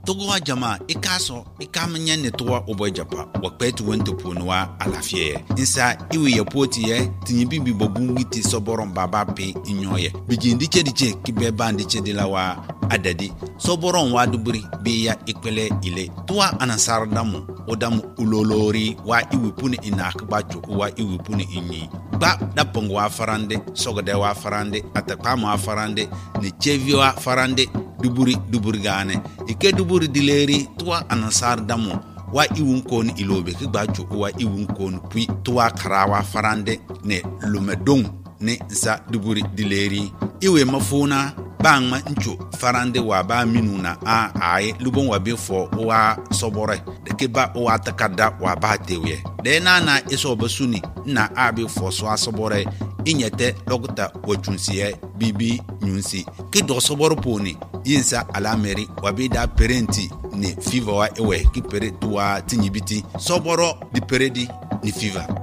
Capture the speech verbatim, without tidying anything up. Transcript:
togo jama ikaso ikamnya ne towa obo japa wakpetu wento punwa alafie insa iwe ya poti ye tinyibi bi bobungi ti soboron baba pe inyoye bijindi chediche kibe bandi chedilawa adadi soboron wa duburi bi ya ikpele ile towa anasar damu odamu ulolori wa iwe puni inakba chuku wa iwe puni inyi ba dapong wa farande sogode wa farande atakpa wa farande ne chevi wa farande duburi duburi gane ike duburi dileri tuwa anasar damu wa iwun kon ilobe ki gbajo wa iwun kon pui tuwa karawa farande ne lumedong ne sa duburi dileri iwe mafuna bangma ncho farande wa ba minuna a ai lubon wa be fo wa sobore de ke ba wa takada wa ba tewe de na na iso basuni na abi fo so asobore inyete logta wajunsiye bibi nyunsi ki do soboro poni yinsa alameri wabida parenti ni fever wa ewe ki pere tuwa tinyibiti soboro di peredi ni fever